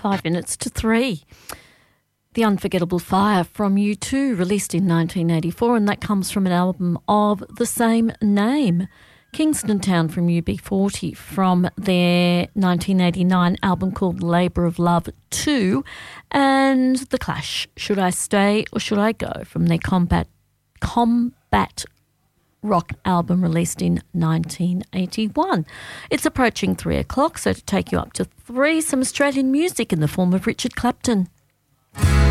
5 minutes to 3. The Unforgettable Fire from U2, released in 1984, and that comes from an album of the same name. Kingston Town from UB40 from their 1989 album called Labour of Love 2, and The Clash, Should I Stay or Should I Go, from their Combat Rock album released in 1981. It's approaching 3 o'clock, so to take you up to 3, some Australian music in the form of Richard Clapton.